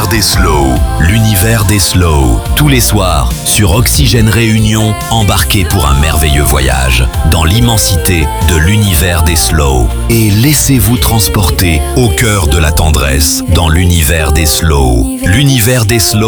des slows. L'univers des slows. Tous les soirs, sur Oxygène Réunion, embarquez pour un merveilleux voyage dans l'immensité de l'univers des slows. Et laissez-vous transporter au cœur de la tendresse dans l'univers des slows. L'univers des slows